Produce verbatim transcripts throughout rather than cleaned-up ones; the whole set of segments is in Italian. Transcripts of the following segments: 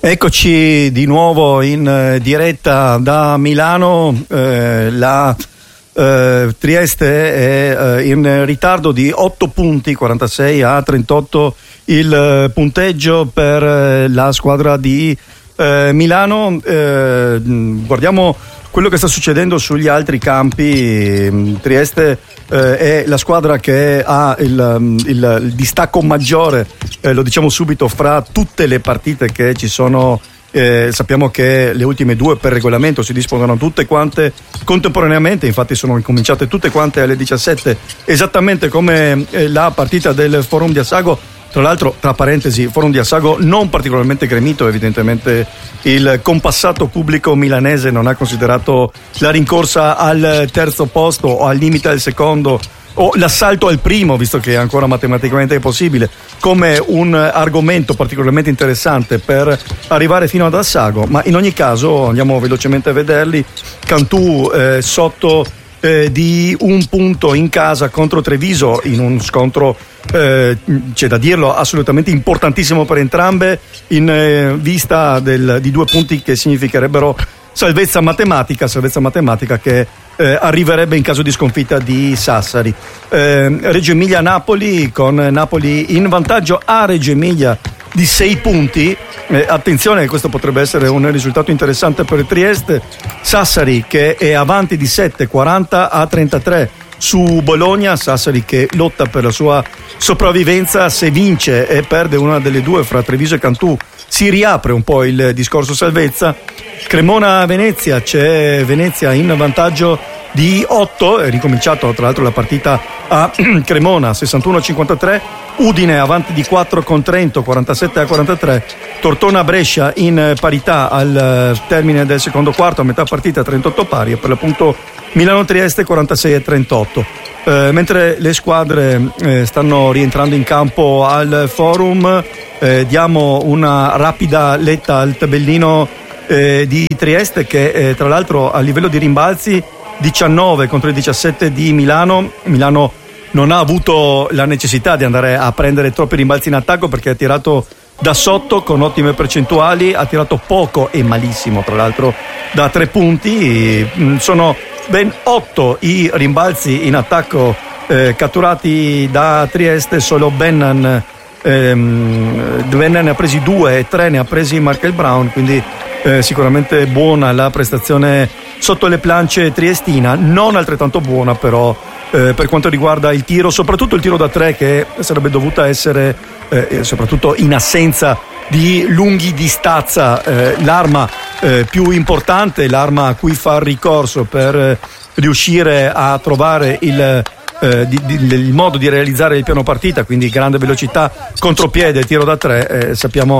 Eccoci di nuovo in eh, diretta da Milano. Eh, la eh, Trieste è eh, in ritardo di otto punti, quarantasei a trentotto il eh, punteggio per eh, la squadra di eh, Milano. Eh, guardiamo quello che sta succedendo sugli altri campi. Trieste eh, è la squadra che ha il, il, il distacco maggiore, eh, lo diciamo subito, fra tutte le partite che ci sono. Eh, sappiamo che le ultime due per regolamento si disputano tutte quante contemporaneamente, infatti sono incominciate tutte quante alle diciassette, esattamente come eh, la partita del Forum di Assago. Tra l'altro, tra parentesi, Forum di Assago non particolarmente gremito, evidentemente il compassato pubblico milanese non ha considerato la rincorsa al terzo posto o al limite al secondo o l'assalto al primo, visto che è ancora matematicamente possibile, come un argomento particolarmente interessante per arrivare fino ad Assago. Ma in ogni caso andiamo velocemente a vederli. Cantù eh, sotto eh, di un punto in casa contro Treviso, in un scontro Eh, c'è da dirlo assolutamente importantissimo per entrambe, in eh, vista del, di due punti che significherebbero salvezza matematica, salvezza matematica che eh, arriverebbe in caso di sconfitta di Sassari. eh, Reggio Emilia-Napoli, con Napoli in vantaggio a Reggio Emilia di sei punti. Eh, attenzione, questo potrebbe essere un risultato interessante per Trieste. Sassari che è avanti di sette, quaranta a trentatré su Bologna. Sassari che lotta per la sua sopravvivenza. Se vince e perde una delle due fra Treviso e Cantù si riapre un po' il discorso salvezza. Cremona-Venezia, c'è Venezia in vantaggio di otto, è ricominciato tra l'altro la partita a Cremona, sessantuno a cinquantatré. Udine avanti di quattro con Trento, quarantasette a quarantatré. Tortona-Brescia in parità al termine del secondo quarto, a metà partita trentotto pari, e per l'appunto Milano-Trieste quarantasei a trentotto. Eh, mentre le squadre eh, stanno rientrando in campo al Forum, eh, diamo una rapida letta al tabellino eh, di Trieste, che eh, tra l'altro a livello di rimbalzi diciannove contro i diciassette di Milano. Milano non ha avuto la necessità di andare a prendere troppi rimbalzi in attacco perché ha tirato da sotto con ottime percentuali, ha tirato poco e malissimo tra l'altro da tre punti. Sono ben otto i rimbalzi in attacco eh, catturati da Trieste. Solo Bennan ehm, Bennan ne ha presi due e tre ne ha presi Markel Brown, quindi eh, sicuramente buona la prestazione sotto le planche triestina. Non altrettanto buona però eh, per quanto riguarda il tiro, soprattutto il tiro da tre, che sarebbe dovuta essere eh, soprattutto in assenza di lunghi di stazza eh, l'arma eh, più importante, l'arma a cui far ricorso per eh, riuscire a trovare il, eh, di, di, il modo di realizzare il piano partita, quindi grande velocità, contropiede, tiro da tre. Eh, sappiamo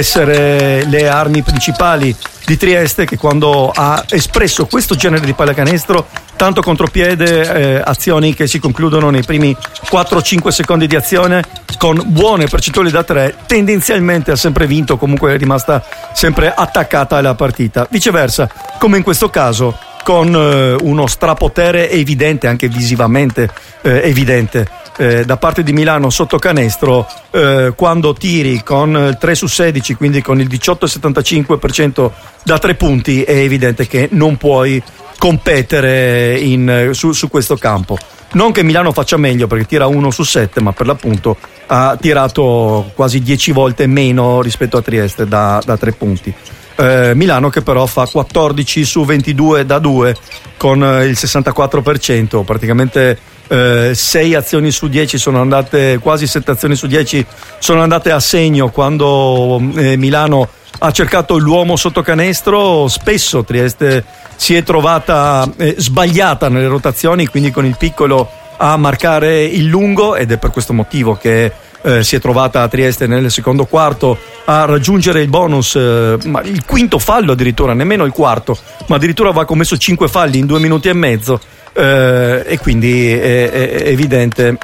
essere le armi principali di Trieste, che quando ha espresso questo genere di pallacanestro, tanto contropiede, eh, azioni che si concludono nei primi quattro cinque secondi di azione con buone percentuali da tre, tendenzialmente ha sempre vinto, comunque è rimasta sempre attaccata alla partita. Viceversa, come in questo caso, con eh, uno strapotere evidente, anche visivamente eh, evidente, eh, da parte di Milano sotto canestro, eh, quando tiri con tre su sedici, quindi con il diciotto virgola settantacinque per cento da tre punti, è evidente che non puoi competere in, su, su questo campo. Non che Milano faccia meglio, perché tira uno su sette, ma per l'appunto ha tirato quasi dieci volte meno rispetto a Trieste da, da tre punti. Eh, Milano che però fa quattordici su ventidue da due con eh, il sessantaquattro per cento, praticamente eh, sei azioni su dieci sono andate, quasi sette azioni su dieci sono andate a segno quando eh, Milano ha cercato l'uomo sotto canestro. Spesso Trieste si è trovata eh, sbagliata nelle rotazioni, quindi con il piccolo a marcare il lungo, ed è per questo motivo che eh, si è trovata a Trieste nel secondo quarto a raggiungere il bonus, eh, ma il quinto fallo addirittura, nemmeno il quarto, ma addirittura aveva commesso cinque falli in due minuti e mezzo, eh, e quindi è, è evidente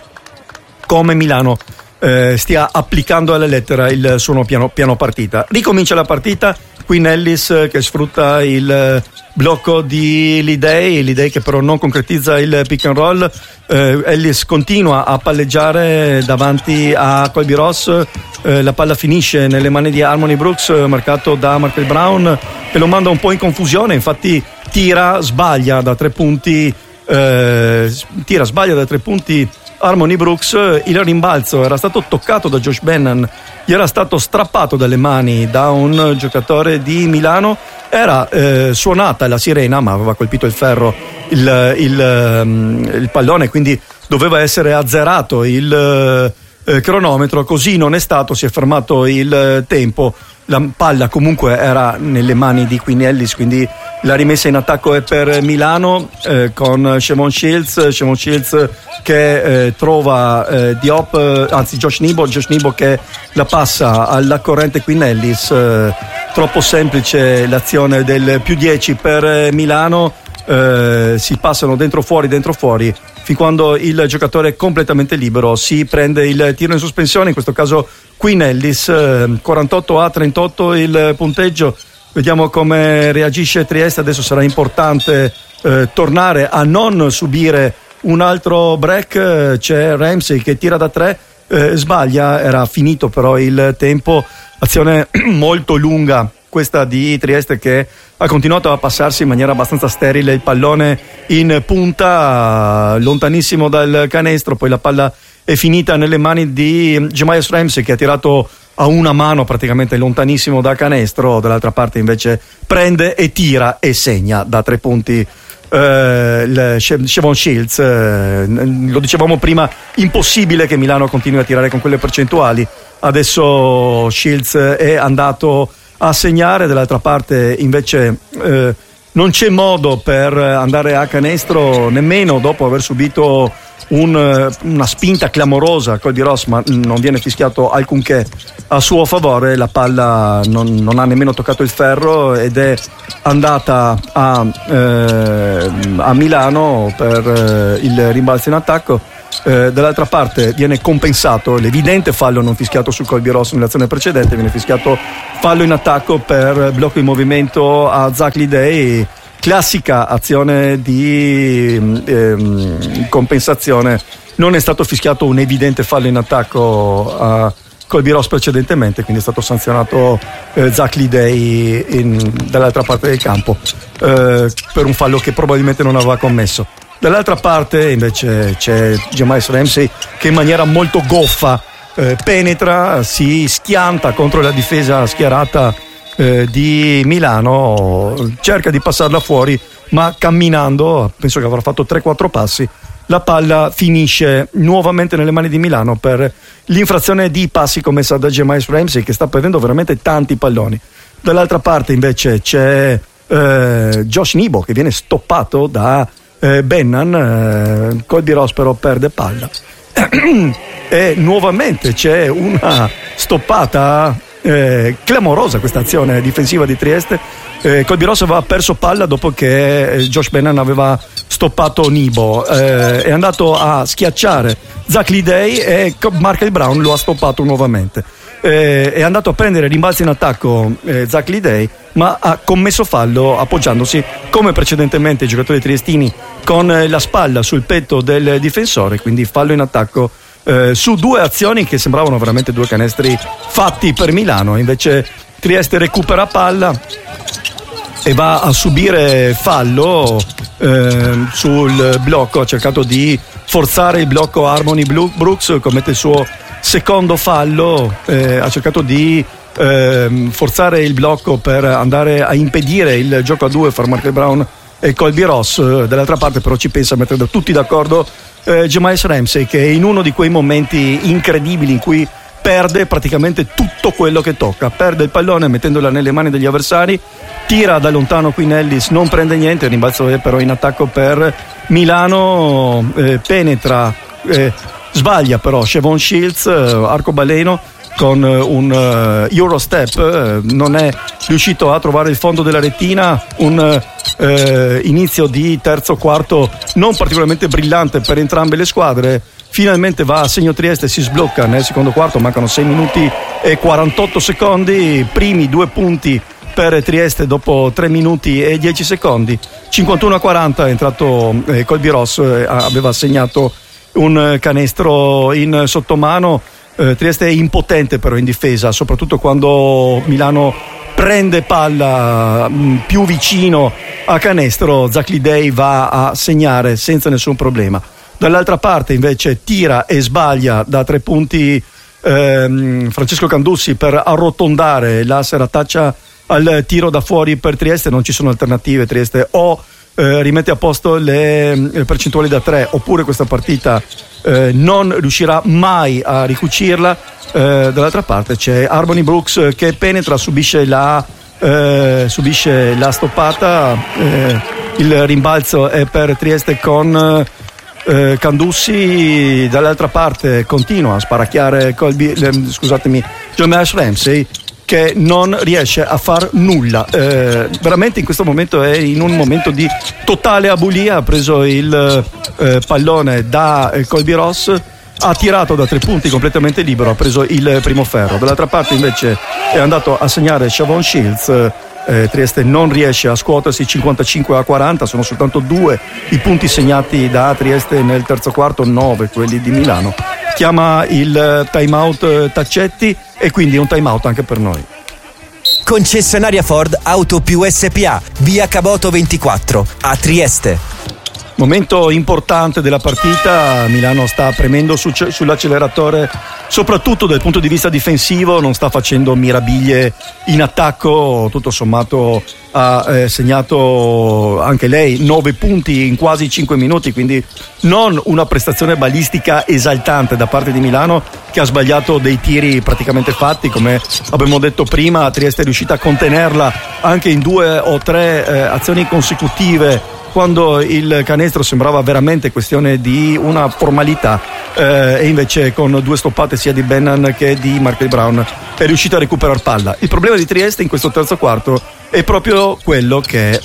come Milano eh, stia applicando alla lettera il suo piano, piano partita. Ricomincia la partita, Quinn Ellis che sfrutta il blocco di Lidei, Lidei che però non concretizza il pick and roll. eh, Ellis continua a palleggiare davanti a Colby Ross, eh, la palla finisce nelle mani di Harmony Brooks, marcato da Markel Brown, e lo manda un po' in confusione. Infatti tira, sbaglia da tre punti, eh, tira, sbaglia da tre punti Harmony Brooks. Il rimbalzo era stato toccato da Josh Bannan, gli era stato strappato dalle mani da un giocatore di Milano. Era eh, suonata la sirena, ma aveva colpito il ferro il, il, um, il pallone, quindi doveva essere azzerato il eh, cronometro. Così non è stato, si è fermato il tempo. La palla comunque era nelle mani di Quinn Ellis, quindi la rimessa in attacco è per Milano, eh, con Shavon Shields Shavon Shields che eh, trova eh, Diop, eh, anzi Josh Nebo Josh Nebo che la passa alla corrente Quinn Ellis. Eh, troppo semplice l'azione del più dieci per Milano. Eh, si passano dentro fuori dentro fuori fin quando il giocatore è completamente libero. Si prende il tiro in sospensione, in questo caso Quinn Ellis. eh, quarantotto a trentotto il punteggio. Vediamo come reagisce Trieste. Adesso sarà importante eh, tornare a non subire un altro break. C'è Ramsey che tira da tre, eh, sbaglia, era finito però il tempo. Azione molto lunga questa di Trieste, che ha continuato a passarsi in maniera abbastanza sterile il pallone in punta, lontanissimo dal canestro. Poi la palla è finita nelle mani di Jemias Ramsey, che ha tirato a una mano praticamente lontanissimo da canestro. Dall'altra parte invece prende e tira e segna da tre punti eh, Shavon Shields. Eh, lo dicevamo prima, impossibile che Milano continui a tirare con quelle percentuali. Adesso Shields è andato a segnare. Dall'altra parte invece eh, non c'è modo per andare a canestro nemmeno dopo aver subito un, una spinta clamorosa. Colby Ross, ma non viene fischiato alcunché a suo favore. La palla non, non ha nemmeno toccato il ferro ed è andata a, eh, a Milano per eh, il rimbalzo in attacco. Eh, dall'altra parte viene compensato l'evidente fallo non fischiato su Colby Ross nell'azione precedente. Viene fischiato fallo in attacco per blocco in movimento a Zach Lidey. Classica azione di ehm, compensazione. Non è stato fischiato un evidente fallo in attacco a Colby Ross precedentemente, quindi è stato sanzionato eh, Zach Lidey in, dall'altra parte del campo eh, per un fallo che probabilmente non aveva commesso. Dall'altra parte invece c'è Jemias Ramsey che in maniera molto goffa eh, penetra, si schianta contro la difesa schierata eh, di Milano, cerca di passarla fuori, ma camminando, penso che avrà fatto tre quattro passi, la palla finisce nuovamente nelle mani di Milano per l'infrazione di passi commessa da Jemias Ramsey, che sta perdendo veramente tanti palloni. Dall'altra parte invece c'è eh, Josh Nebo che viene stoppato da Eh, Bannan. eh, Colby Ross però perde palla e nuovamente c'è una stoppata eh, clamorosa, questa azione difensiva di Trieste. eh, Colby Ross aveva perso palla dopo che eh, Josh Bannan aveva stoppato Nebo, eh, è andato a schiacciare Zach Lidey e Markel Brown lo ha stoppato nuovamente. Eh, è andato a prendere rimbalzi in attacco eh, Zach Lidey, ma ha commesso fallo appoggiandosi come precedentemente i giocatori triestini con eh, la spalla sul petto del difensore, quindi fallo in attacco eh, su due azioni che sembravano veramente due canestri fatti per Milano. Invece Trieste recupera palla e va a subire fallo eh, sul blocco. Ha cercato di forzare il blocco Harmony Brooks, commette il suo secondo fallo, eh, ha cercato di eh, forzare il blocco per andare a impedire il gioco a due fra Markel Brown e Colby Ross. Dall'altra parte però ci pensa a mettere tutti d'accordo eh, Jemias Ramsey, che in uno di quei momenti incredibili in cui perde praticamente tutto quello che tocca, perde il pallone mettendola nelle mani degli avversari, tira da lontano Quinn Ellis, non prende niente, il rimbalzo è però in attacco per Milano, eh, penetra eh, sbaglia però Shavon Shields, arcobaleno con un uh, Eurostep, uh, non è riuscito a trovare il fondo della rettina. Un uh, inizio di terzo quarto non particolarmente brillante per entrambe le squadre. Finalmente va a segno Trieste, si sblocca nel secondo quarto, mancano sei minuti e quarantotto secondi, primi due punti per Trieste dopo tre minuti e dieci secondi. Cinquantuno a quaranta è entrato eh, Colby Ross, eh, aveva segnato un canestro in sottomano. eh, Trieste è impotente però in difesa, soprattutto quando Milano prende palla mh, più vicino a canestro. Zaclidei va a segnare senza nessun problema. Dall'altra parte invece tira e sbaglia da tre punti ehm, Francesco Candussi per arrotondare la serataccia al tiro da fuori per Trieste. Non ci sono alternative. Trieste o eh, rimette a posto le, le percentuali da tre, oppure questa partita eh, non riuscirà mai a ricucirla. Eh, dall'altra parte c'è Harmony Brooks che penetra, subisce la, eh, subisce la stoppata. Eh, il rimbalzo è per Trieste con eh, Candussi. Dall'altra parte continua a sparacchiare Colby, eh, scusatemi, Jonash Ramsey, che non riesce a far nulla. Eh, veramente in questo momento è in un momento di totale abulia. Ha preso il eh, pallone da eh, Colby Ross, ha tirato da tre punti completamente libero, ha preso il primo ferro. Dall'altra parte invece è andato a segnare Shavon Shields. eh, Trieste non riesce a scuotersi, cinquantacinque a quaranta, sono soltanto due i punti segnati da Trieste nel terzo quarto, nove quelli di Milano. Chiama il time out Taccetti e quindi un time out anche per noi. Concessionaria Ford Auto Più S P A, via Caboto ventiquattro a Trieste. Momento importante della partita. Milano sta premendo su, sull'acceleratore soprattutto dal punto di vista difensivo, non sta facendo mirabiglie in attacco. Tutto sommato ha eh, segnato anche lei nove punti in quasi cinque minuti, quindi non una prestazione balistica esaltante da parte di Milano, che ha sbagliato dei tiri praticamente fatti. Come abbiamo detto prima, Trieste è riuscita a contenerla anche in due o tre eh, azioni consecutive, quando il canestro sembrava veramente questione di una formalità, eh, e invece con due stoppate sia di Bennan che di Markley Brown è riuscito a recuperare palla. Il problema di Trieste in questo terzo quarto è proprio quello che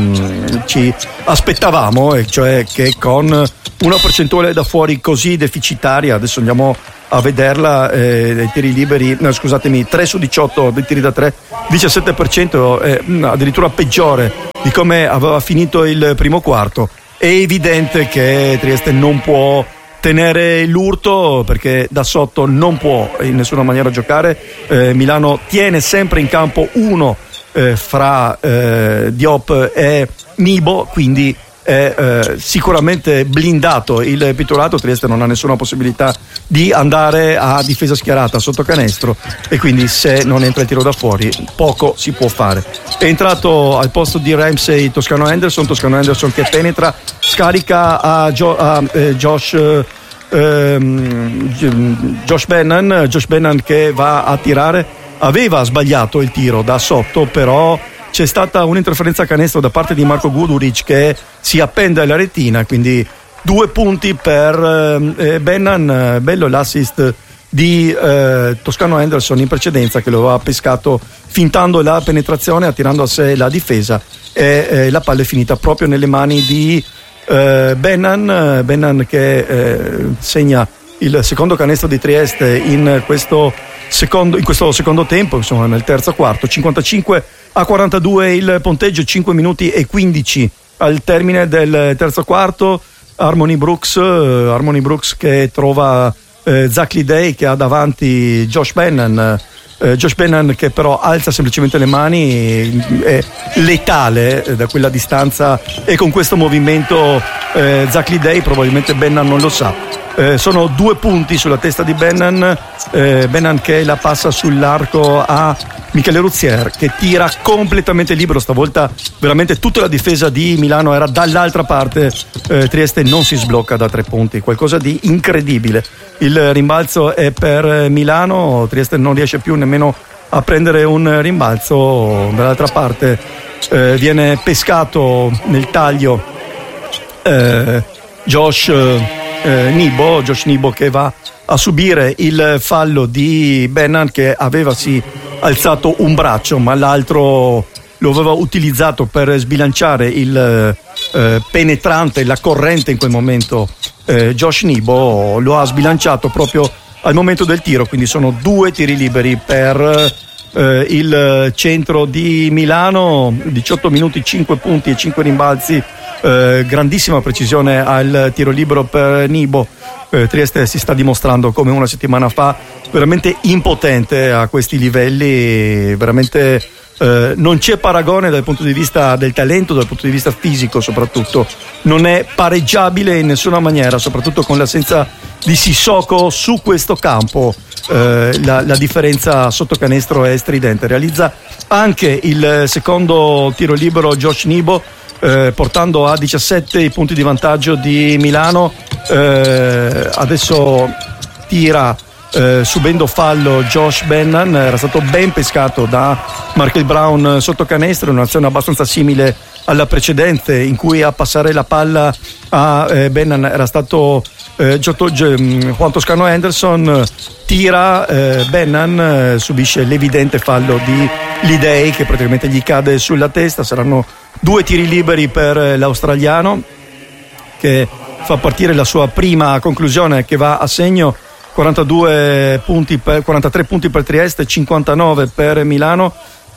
um, ci aspettavamo, e cioè che con una percentuale da fuori così deficitaria, adesso andiamo a vederla, eh, dei tiri liberi, no, scusatemi, tre su diciotto dei tiri da tre, diciassette per cento, eh, addirittura peggiore di come aveva finito il primo quarto. È evidente che Trieste non può tenere l'urto, perché da sotto non può in nessuna maniera giocare. eh, Milano tiene sempre in campo uno eh, fra eh, Diop e Nibo, quindi è eh, sicuramente blindato il pitturato. Trieste non ha nessuna possibilità di andare a difesa schierata sotto canestro, e quindi se non entra il tiro da fuori poco si può fare. È entrato al posto di Ramsey Toscano Anderson Toscano Anderson che penetra, scarica a, Gio, a eh, Josh ehm, Josh Bennan Josh Bennan che va a tirare. Aveva sbagliato il tiro da sotto, però c'è stata un'interferenza a canestro da parte di Marco Guduric che si appende alla retina, quindi due punti per eh, Bennan. Bello l'assist di eh, Toscano Anderson in precedenza, che lo aveva pescato fintando la penetrazione, attirando a sé la difesa, e eh, la palla è finita proprio nelle mani di eh, Bennan Bennan che eh, segna il secondo canestro di Trieste in questo secondo, in questo secondo tempo, insomma nel terzo quarto. Cinquantacinque a quarantadue il punteggio, cinque minuti e quindici al termine del terzo quarto. Harmony Brooks, eh, Harmony Brooks che trova eh, Zaclidei, che ha davanti Josh Bennan. Eh, Josh Bennan che però alza semplicemente le mani, è letale eh, da quella distanza, e con questo movimento eh, Zaclidei, probabilmente Bennan non lo sa. Eh, sono due punti sulla testa di Bennan, eh, Bennan che la passa sull'arco a Michele Ruzier, che tira completamente libero. Stavolta veramente tutta la difesa di Milano era dall'altra parte. eh, Trieste non si sblocca da tre punti, qualcosa di incredibile. Il rimbalzo è per Milano, Trieste non riesce più nemmeno a prendere un rimbalzo. Dall'altra parte eh, viene pescato nel taglio eh, Josh eh, Nibo, Josh Nibo che va a subire il fallo di Bennan, che aveva sì alzato un braccio, ma l'altro lo aveva utilizzato per sbilanciare il eh, penetrante, la corrente in quel momento. eh, Josh Nibo lo ha sbilanciato proprio al momento del tiro, quindi sono due tiri liberi per eh, il centro di Milano. Diciotto minuti, cinque punti e cinque rimbalzi, eh, grandissima precisione al tiro libero per Nibo. eh, Trieste si sta dimostrando come una settimana fa veramente impotente a questi livelli, veramente eh, non c'è paragone dal punto di vista del talento, dal punto di vista fisico soprattutto, non è pareggiabile in nessuna maniera, soprattutto con l'assenza di Sissoko su questo campo. Eh, la, la differenza sotto canestro è stridente. Realizza anche il secondo tiro libero Josh Nebo, eh, portando a diciassette i punti di vantaggio di Milano. Eh, adesso tira eh, subendo fallo Josh Bennan, era stato ben pescato da Markel Brown sotto canestro in un'azione abbastanza simile alla precedente, in cui a passare la palla a eh, Bennan era stato eh, Juan Toscano Henderson. Tira eh, Bennan, eh, subisce l'evidente fallo di Lidei che praticamente gli cade sulla testa. Saranno due tiri liberi per eh, l'australiano, che fa partire la sua prima conclusione, che va a segno. quarantadue punti per, quarantatré punti per Trieste, cinquantanove per Milano.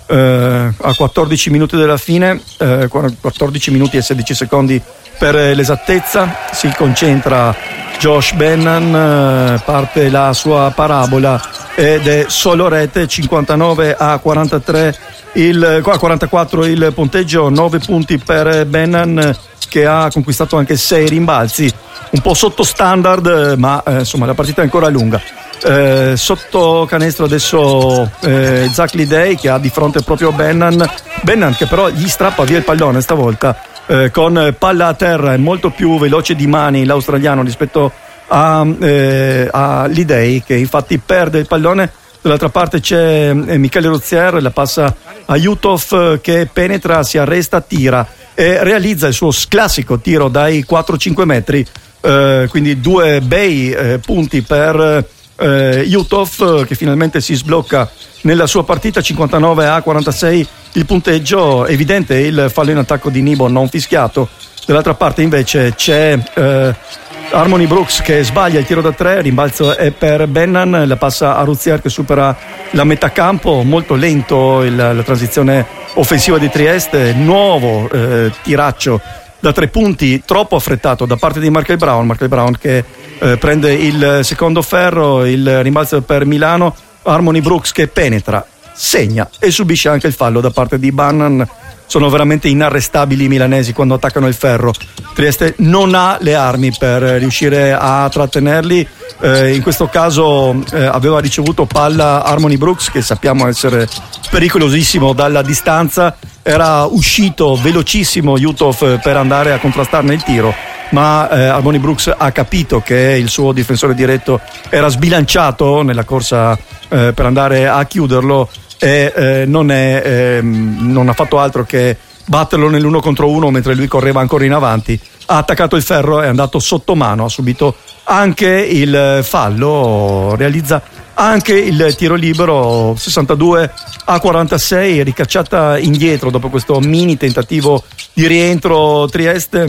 Eh, a quattordici minuti della fine, eh, quattordici minuti e sedici secondi per l'esattezza, si concentra Josh Bennan, eh, parte la sua parabola ed è solo rete. Cinquantanove a quarantatré il, a quarantaquattro il punteggio, nove punti per Bennan, che ha conquistato anche sei rimbalzi, un po' sotto standard, ma eh, insomma la partita è ancora lunga. Eh, sotto canestro adesso eh, Zach Lidei, che ha di fronte proprio Bennan Bennan che però gli strappa via il pallone stavolta, eh, con palla a terra. È molto più veloce di mani l'australiano rispetto a, eh, a Lidei, che infatti perde il pallone. Dall'altra parte c'è eh, Michele Rozier, la passa a Jutov, che penetra, si arresta, tira e realizza il suo classico tiro dai quattro cinque metri, eh, quindi due bei eh, punti per eh, Jutov, che finalmente si sblocca nella sua partita. Cinquantanove a quarantasei il punteggio, evidente il fallo in attacco di Nebo non fischiato. Dall'altra parte invece c'è eh, Harmony Brooks che sbaglia il tiro da tre, rimbalzo è per Bennan, la passa a Rozier che supera la metà campo. Molto lento il, la transizione offensiva di Trieste, nuovo eh, tiraccio da tre punti troppo affrettato da parte di Markel Brown, Markel Brown che eh, prende il secondo ferro, il rimbalzo per Milano. Harmony Brooks che penetra, segna e subisce anche il fallo da parte di Bannan. Sono veramente inarrestabili i milanesi quando attaccano il ferro. Trieste non ha le armi per riuscire a trattenerli. Eh, in questo caso eh, aveva ricevuto palla Harmony Brooks, che sappiamo essere pericolosissimo dalla distanza. Era uscito velocissimo Jutov per andare a contrastarne il tiro, ma eh, Harmony Brooks ha capito che il suo difensore diretto era sbilanciato nella corsa eh, per andare a chiuderlo, e eh, non, è, eh, non ha fatto altro che batterlo nell'uno contro uno mentre lui correva ancora in avanti. Ha attaccato il ferro, è andato sotto mano, ha subito anche il fallo, realizza anche il tiro libero. Sessantadue a quarantasei, ricacciata indietro dopo questo mini tentativo di rientro Trieste.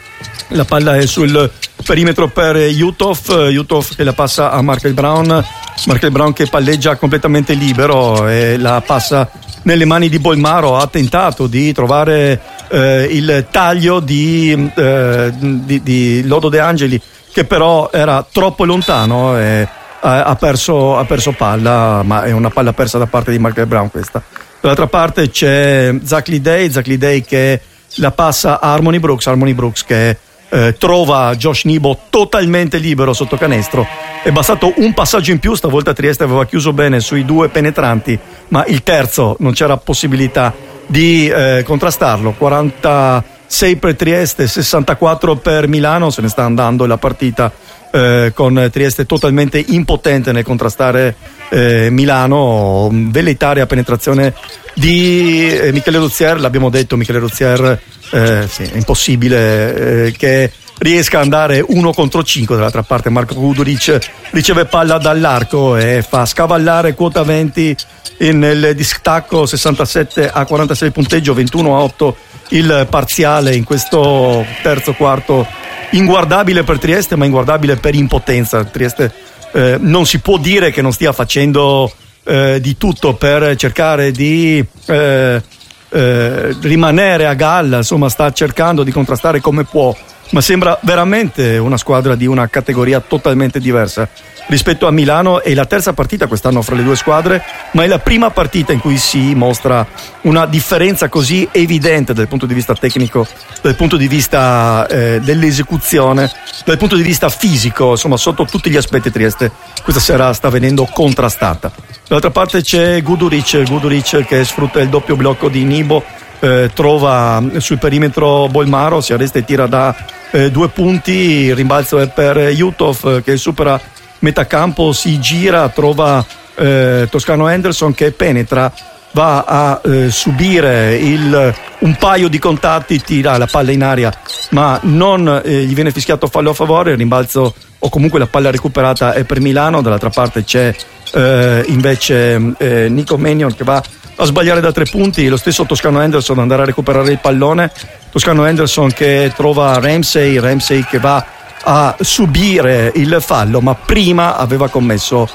La palla è sul perimetro per Jutov, Jutov che la passa a Markel Brown, Markel Brown che palleggia completamente libero e la passa nelle mani di Bolmaro. Ha tentato di trovare eh, il taglio di, eh, di, di Lodo De Angeli, che però era troppo lontano e ha perso, ha perso palla, ma è una palla persa da parte di Markel Brown questa. Dall'altra parte c'è Zach Lidei, Zach Lidei che la passa a Harmony Brooks, Harmony Brooks che eh, trova Josh Nebo totalmente libero sotto canestro. È bastato un passaggio in più, stavolta Trieste aveva chiuso bene sui due penetranti, ma il terzo non c'era possibilità di eh, contrastarlo. quarantasei per Trieste, sessantaquattro per Milano. Se ne sta andando la partita eh, con Trieste totalmente impotente nel contrastare eh, Milano. Velleitaria penetrazione di eh, Michele Rozier, l'abbiamo detto, Michele Rozier eh, sì, è impossibile eh, che riesca ad andare uno contro cinque. Dall'altra parte Marko Guduric riceve palla dall'arco e fa scavallare quota venti nel distacco. Sessantasette a quarantasei punteggio, ventuno a otto il parziale in questo terzo quarto. Inguardabile per Trieste, ma inguardabile per impotenza. Trieste eh, non si può dire che non stia facendo eh, di tutto per cercare di eh, eh, rimanere a galla, insomma sta cercando di contrastare come può ma sembra veramente una squadra di una categoria totalmente diversa rispetto a Milano. È la terza partita quest'anno fra le due squadre, ma è la prima partita in cui si mostra una differenza così evidente dal punto di vista tecnico, dal punto di vista eh, dell'esecuzione, dal punto di vista fisico, insomma sotto tutti gli aspetti Trieste questa sera sta venendo contrastata. Dall'altra parte c'è Guduric, Guduric che sfrutta il doppio blocco di Nibo, eh, trova sul perimetro Bolmaro, si arresta e tira da eh, due punti, il rimbalzo è per Jutov che supera metà campo, si gira, trova eh, Toscano Henderson che penetra, va a eh, subire il, un paio di contatti, tira la palla in aria ma non eh, gli viene fischiato fallo a favore, il rimbalzo o comunque la palla recuperata è per Milano. Dall'altra parte c'è eh, invece eh, Nico Mannion che va a sbagliare da tre punti, lo stesso Toscano Henderson andare a recuperare il pallone, Toscano Henderson che trova Ramsey, Ramsey che va a subire il fallo ma prima aveva commesso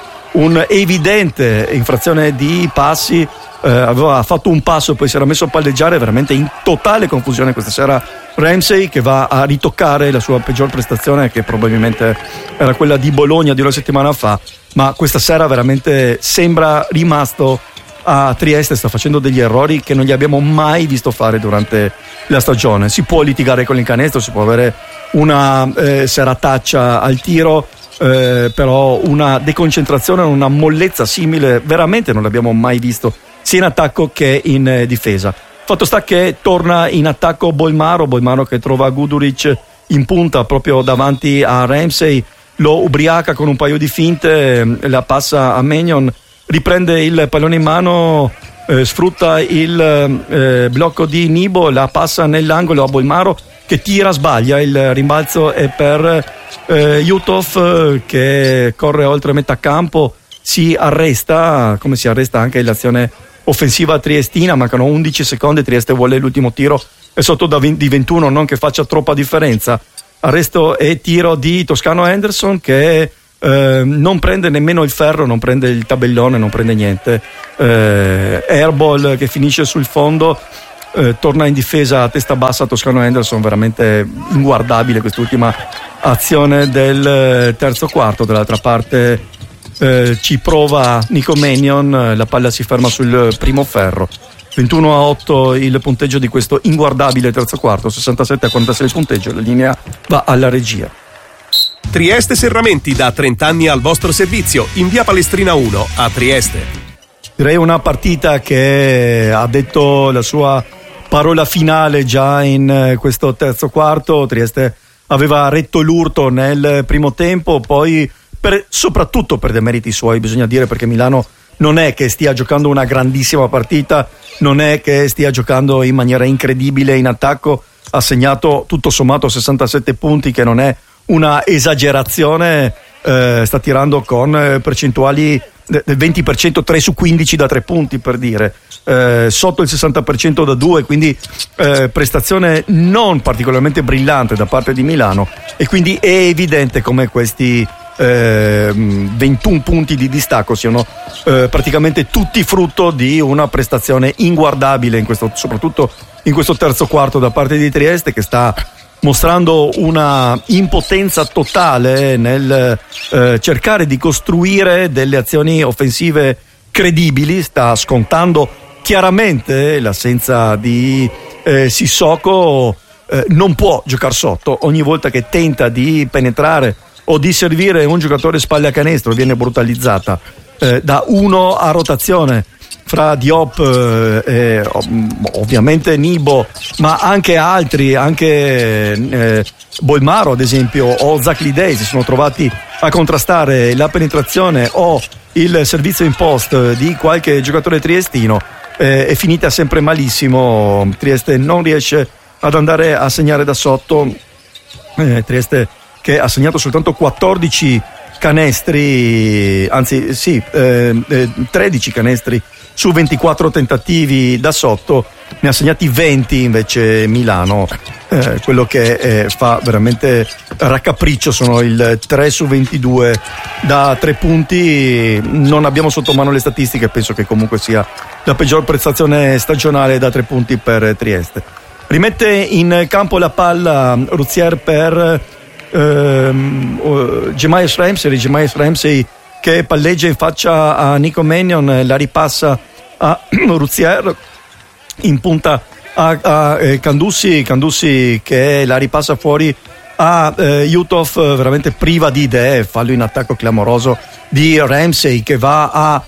un'evidente infrazione di passi, eh, aveva fatto un passo poi si era messo a palleggiare, veramente in totale confusione questa sera Ramsey, che va a ritoccare la sua peggior prestazione che probabilmente era quella di Bologna di una settimana fa, ma questa sera veramente sembra rimasto a Trieste, sta facendo degli errori che non gli abbiamo mai visto fare durante la stagione. Si può litigare con il canestro, si può avere una eh, serataccia al tiro, eh, però una deconcentrazione, una mollezza simile veramente non l'abbiamo mai visto sia in attacco che in eh, difesa. Fatto sta che torna in attacco Bolmaro, Bolmaro che trova Guduric in punta proprio davanti a Ramsey, lo ubriaca con un paio di finte, la passa a Mannion, riprende il pallone in mano, eh, sfrutta il eh, blocco di Nibo, la passa nell'angolo a Bolmaro che tira, sbaglia, il rimbalzo è per eh, Jutov che corre oltre metà campo, si arresta, come si arresta anche l'azione offensiva triestina, mancano undici secondi, Trieste vuole l'ultimo tiro, è sotto da venti, di ventuno, non che faccia troppa differenza, arresto e tiro di Toscano Henderson che eh, non prende nemmeno il ferro, non prende il tabellone, non prende niente, eh, airball che finisce sul fondo, eh, torna in difesa a testa bassa Toscano Henderson, veramente inguardabile quest'ultima azione del terzo quarto. Dall'altra parte eh, ci prova Nico Mannion, la palla si ferma sul primo ferro, ventuno a otto il punteggio di questo inguardabile terzo quarto, sessantasette a quarantasei il punteggio, la linea va alla regia. Trieste Serramenti, da trenta anni al vostro servizio, in via Palestrina uno a Trieste. Direi una partita che ha detto la sua parola finale già in questo terzo quarto. Trieste aveva retto l'urto nel primo tempo, poi per, soprattutto per demeriti suoi bisogna dire, perché Milano non è che stia giocando una grandissima partita, non è che stia giocando in maniera incredibile in attacco, ha segnato tutto sommato sessantasette punti, che non è una esagerazione, eh, sta tirando con eh, percentuali del venti per cento, tre su quindici da tre punti per dire, eh, sotto il sessanta per cento da due, quindi eh, prestazione non particolarmente brillante da parte di Milano, e quindi è evidente come questi eh, ventuno punti di distacco siano eh, praticamente tutti frutto di una prestazione inguardabile in questo, soprattutto in questo terzo quarto da parte di Trieste, che sta mostrando una impotenza totale nel eh, cercare di costruire delle azioni offensive credibili. Sta scontando chiaramente l'assenza di eh, Sissoko, eh, non può giocare sotto, ogni volta che tenta di penetrare o di servire un giocatore spalle a canestro viene brutalizzata eh, da uno a rotazione fra Diop e eh, ovviamente Nibo, ma anche altri, anche eh, Bolmaro ad esempio o Zaclidei si sono trovati a contrastare la penetrazione o il servizio in post di qualche giocatore triestino. Eh, è finita sempre malissimo, Trieste non riesce ad andare a segnare da sotto, eh, Trieste che ha segnato soltanto quattordici canestri, anzi sì, eh, eh, tredici canestri su ventiquattro tentativi da sotto, ne ha segnati venti invece Milano, eh, quello che eh, fa veramente raccapriccio sono il tre su ventidue da tre punti. Non abbiamo sotto mano le statistiche, penso che comunque sia la peggior prestazione stagionale da tre punti per Trieste. rimette in campo la palla Rozier per ehm, uh, Jahmiah Ramsey, Jahmiah Ramsey che palleggia in faccia a Nico Mannion, la ripassa a Rozier, in punta a, a eh, Candussi, Candussi che la ripassa fuori a eh, Uthoff, veramente priva di idee, fallo in attacco clamoroso di Ramsey che va a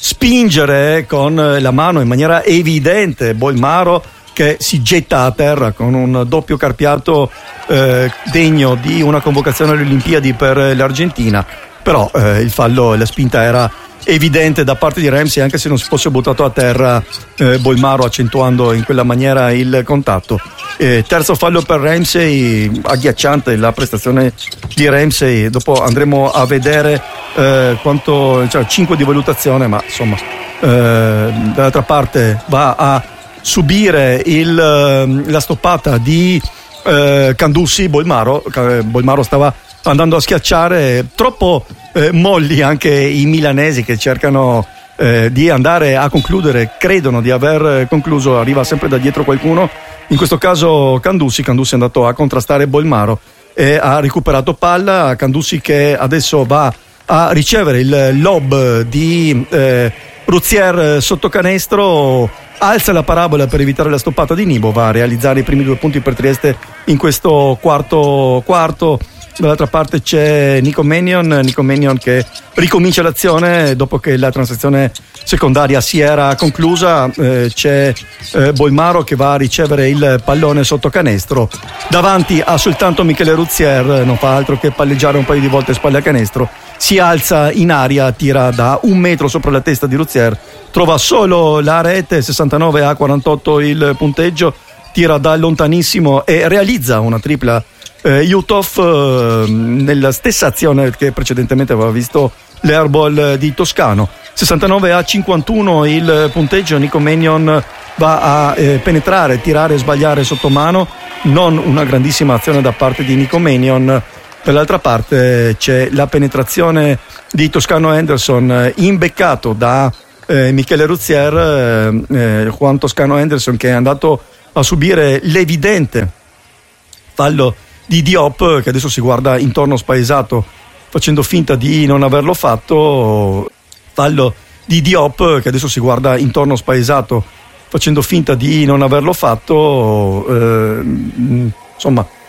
spingere con la mano in maniera evidente Bolmaro, che si getta a terra con un doppio carpiato eh, degno di una convocazione alle Olimpiadi per l'Argentina, però eh, il fallo, la spinta era evidente da parte di Ramsey, anche se non si fosse buttato a terra eh, Bolmaro, accentuando in quella maniera il contatto. Eh, terzo fallo per Ramsey, agghiacciante la prestazione di Ramsey, dopo andremo a vedere eh, quanto, cioè cinque di valutazione, ma insomma eh, dall'altra parte va a subire il, la stoppata di eh, Candussi. Bolmaro, Bolmaro stava andando a schiacciare, troppo eh, molli anche i milanesi che cercano eh, di andare a concludere, credono di aver concluso, arriva sempre da dietro qualcuno, in questo caso Candussi, Candussi è andato a contrastare Bolmaro e ha recuperato palla, Candussi che adesso va a ricevere il lob di eh, Rozier sotto canestro, alza la parabola per evitare la stoppata di Nibo, va a realizzare i primi due punti per Trieste in questo quarto quarto. Dall'altra parte c'è Nico Mannion, Nico Mannion che ricomincia l'azione dopo che la transazione secondaria si era conclusa. Eh, c'è eh, Bolmaro che va a ricevere il pallone sotto canestro, davanti ha soltanto Michele Rozier, non fa altro che palleggiare un paio di volte spalle a canestro, si alza in aria, tira da un metro sopra la testa di Rozier, trova solo la rete, sessantanove a quarantotto il punteggio, tira da lontanissimo e realizza una tripla eh, Uthoff eh, nella stessa azione che precedentemente aveva visto l'airball di Toscano. Sessantanove a cinquantuno il punteggio, Nico Mannion va a eh, penetrare, tirare e sbagliare sotto mano, non una grandissima azione da parte di Nico Mannion. Dall'altra parte c'è la penetrazione di Toscano Henderson, imbeccato da eh, Michele Rozier, eh, eh, Juan Toscano Henderson che è andato a subire l'evidente fallo di Diop, che adesso si guarda intorno spaesato facendo finta di non averlo fatto. Fallo di Diop che adesso si guarda intorno spaesato facendo finta di non averlo fatto. Eh, insomma